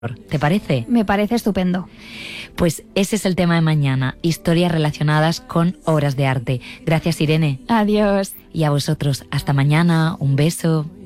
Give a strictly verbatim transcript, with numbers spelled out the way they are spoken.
¿Te parece? Me parece estupendo. Pues ese es el tema de mañana, historias relacionadas con obras de arte. Gracias, Irene. Adiós. Y a vosotros, hasta mañana, un beso.